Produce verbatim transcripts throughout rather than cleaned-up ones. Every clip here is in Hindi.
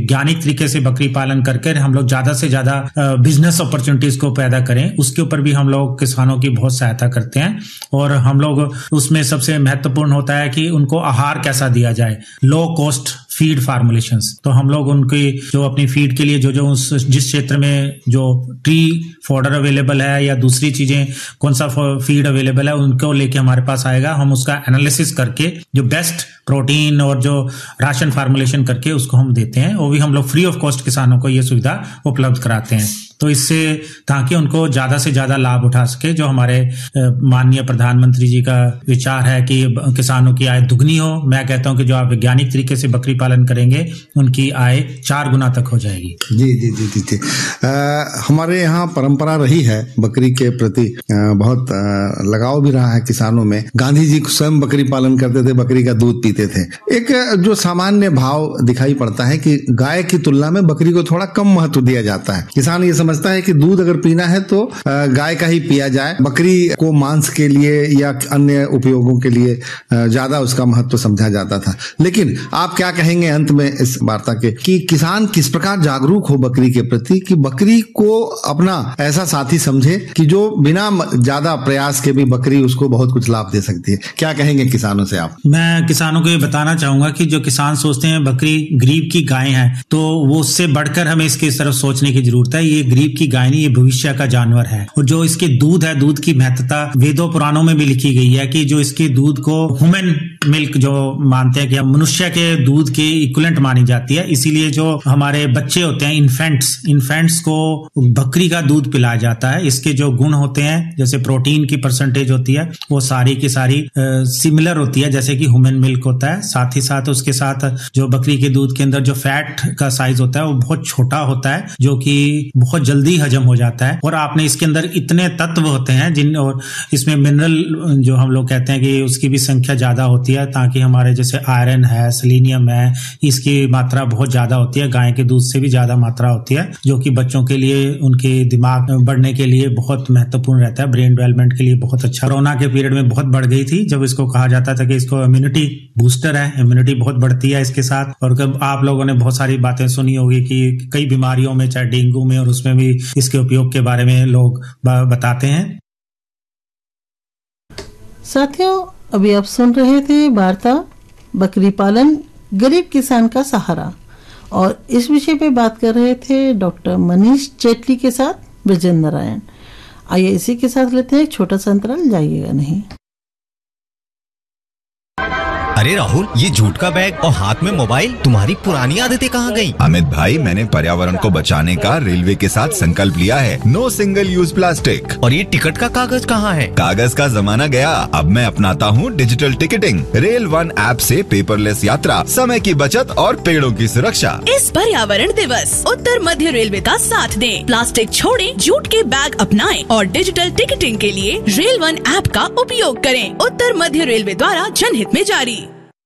वैज्ञानिक तरीके से बकरी पालन करके हम लोग ज्यादा से ज्यादा बिजनेस अपॉर्चुनिटीज को पैदा करें, उसके ऊपर भी हम लोग किसानों की बहुत सहायता करते हैं। और हम लोग उसमें सबसे महत्वपूर्ण होता है कि उनको आहार कैसा दिया जाए, लो कॉस्ट फीड फार्मुलेशंस। तो हम लोग उनकी जो अपनी फीड के लिए जो जो उस जिस क्षेत्र में जो ट्री फॉडर अवेलेबल है या दूसरी चीजें कौन सा फीड अवेलेबल है उनको लेके हमारे पास आएगा, हम उसका एनालिसिस करके जो बेस्ट प्रोटीन और जो राशन फार्मुलेशन करके उसको हम देते हैं। वो भी हम लोग फ्री ऑफ कॉस्ट किसानों को ये सुविधा उपलब्ध कराते हैं। तो इससे ताकि उनको ज्यादा से ज्यादा लाभ उठा सके, जो हमारे माननीय प्रधानमंत्री जी का विचार है कि किसानों की आय दुगनी हो। मैं कहता हूं कि जो आप वैज्ञानिक तरीके से बकरी पालन करेंगे उनकी आय चार गुना तक हो जाएगी। जी जी जी जी जी आ, हमारे यहाँ परंपरा रही है बकरी के प्रति आ, बहुत आ, लगाव भी रहा है किसानों में। गांधी जी स्वयं बकरी पालन करते थे, बकरी का दूध पीते थे। एक जो सामान्य भाव दिखाई पड़ता है कि गाय की तुलना में बकरी को थोड़ा कम महत्व दिया जाता है। किसान ये समझता है कि दूध अगर पीना है तो गाय का ही पिया जाए, बकरी को मांस के लिए या अन्य उपयोगों के लिए ज्यादा उसका महत्व समझा जाता था। लेकिन आप क्या कहेंगे अंत में इस वार्ता के कि किसान किस प्रकार जागरूक हो बकरी के प्रति, कि बकरी को अपना ऐसा साथी समझे कि जो बिना ज्यादा प्रयास के भी बकरी उसको बहुत कुछ लाभ दे सकती है। क्या कहेंगे किसानों से आप? मैं किसानों को ये बताना चाहूंगा कि जो किसान सोचते हैं बकरी गरीब की गाय है, तो वो उससे बढ़कर हमें इसकी तरफ सोचने की जरूरत है। ये गरीब की गाय नहीं, ये भविष्य का जानवर है। और जो इसके दूध है, दूध की महत्ता वेदों पुराणों में भी लिखी गई है कि जो इसके दूध को ह्यूमन मिल्क जो मानते हैं कि मनुष्य के दूध के इक्विवेलेंट मानी जाती है। इसीलिए जो हमारे बच्चे होते हैं, इन्फेंट्स इन्फेंट्स को बकरी का दूध पिलाया जाता है। इसके जो गुण होते हैं, जैसे प्रोटीन की परसेंटेज होती है, वो सारी की सारी सिमिलर होती है जैसे कि ह्यूमन मिल्क होता है। साथ ही साथ उसके साथ जो बकरी के दूध के अंदर जो फैट का साइज होता है वो बहुत छोटा होता है, जो कि बहुत जल्दी हजम हो जाता है। और आपने इसके अंदर इतने तत्व होते हैं जिन, और इसमें मिनरल जो हम लोग कहते हैं कि उसकी भी संख्या ज्यादा होती है, ताकि हमारे जैसे आयरन है, सेलेनियम है, इसकी मात्रा बहुत ज्यादा होती है। गाय के दूध से भी ज्यादा मात्रा होती है, जो कि बच्चों के लिए उनके दिमाग बढ़ने के लिए बहुत महत्वपूर्ण रहता है, ब्रेन डेवलपमेंट के लिए बहुत अच्छा। कोरोना के पीरियड में बहुत बढ़ गई थी, जब इसको कहा जाता था कि इसको इम्यूनिटी बूस्टर है, इम्यूनिटी बहुत बढ़ती है इसके साथ। और कब आप लोगों ने बहुत सारी बातें सुनी होगी कि कई बीमारियों में, चाहे डेंगू में, और उसमें भी इसके उपयोग के बारे में लोग बताते हैं। साथियों, अभी आप सुन रहे थे वार्ता बकरी पालन गरीब किसान का सहारा, और इस विषय पे बात कर रहे थे डॉक्टर मनीष जेटली के साथ ब्रजेंद्र नारायण। आइए इसी के साथ लेते हैं एक छोटा सा अंतराल, जाइएगा नहीं। अरे राहुल, ये जूट का बैग और हाथ में मोबाइल, तुम्हारी पुरानी आदतें कहाँ गई? अमित भाई, मैंने पर्यावरण को बचाने का रेलवे के साथ संकल्प लिया है। No single use plastic. और ये टिकट का कागज कहाँ है? कागज का जमाना गया, अब मैं अपनाता हूँ digital ticketing. Rail one app से पेपरलेस यात्रा, समय की बचत और पेड़ों की सुरक्षा। इस पर्यावरण दिवस उत्तर मध्य रेलवे का साथ दें, प्लास्टिक छोड़ें, जूट के बैग अपनाएं और डिजिटल टिकटिंग के लिए रेल वन ऐप का उपयोग करें। उत्तर मध्य रेलवे द्वारा जनहित में जारी।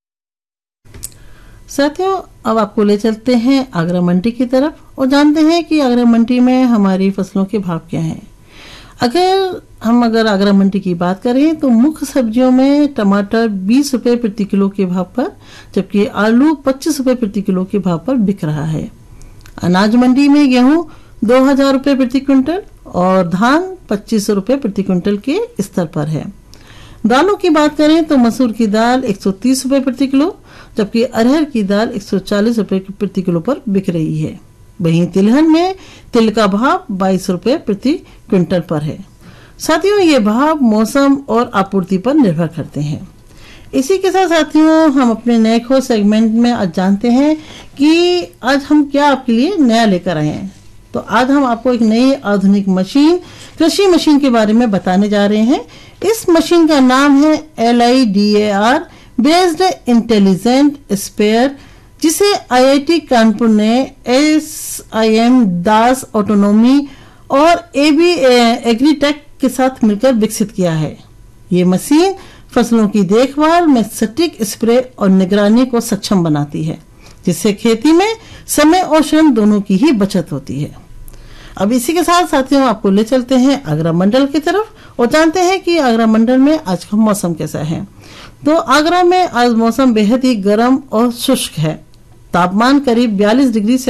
साथियों, अब आपको ले चलते हैं आगरा मंडी की तरफ और जानते हैं कि आगरा मंडी में हमारी फसलों के भाव क्या हैं। अगर हम अगर आगरा मंडी की बात करें तो मुख्य सब्जियों में टमाटर बीस रुपए प्रति किलो के भाव पर, जबकि आलू पच्चीस रुपए प्रति किलो के भाव पर बिक रहा है। अनाज मंडी में गेहूं दो हजार रुपये प्रति क्विंटल और धान पच्चीस सौ रुपये प्रति क्विंटल के स्तर पर है। दालों की बात करें तो मसूर की दाल एक सौ तीस रुपये प्रति किलो, जबकि अरहर की दाल एक सौ चालीस रुपये प्रति किलो पर बिक रही है। वहीं तिलहन में तिल का भाव बाईस रुपये प्रति क्विंटल पर है। साथियों, ये भाव मौसम और आपूर्ति पर निर्भर करते हैं। इसी के साथ साथियों, हम अपने नए खोज सेगमेंट में आज जानते हैं कि आज हम क्या आपके लिए नया लेकर आए हैं। तो आज हम आपको एक नई आधुनिक मशीन, कृषि मशीन के बारे में बताने जा रहे हैं। इस मशीन का नाम है L I D A R based intelligent spare, जिसे आई आई टी कानपुर ने S I am Das autonomy और ए बी एग्रीटेक के साथ मिलकर विकसित किया है। ये मशीन फसलों की देखभाल में सटीक स्प्रे और निगरानी को सक्षम बनाती है, जिससे खेती में समय और श्रम दोनों की ही बचत होती है। अब इसी के साथ साथियों, आपको ले चलते हैं आगरा मंडल की तरफ और जानते हैं कि आगरा मंडल में आज का मौसम कैसा है। तो आगरा में आज मौसम बेहद ही गर्म और शुष्क है। तापमान करीब बयालीस डिग्री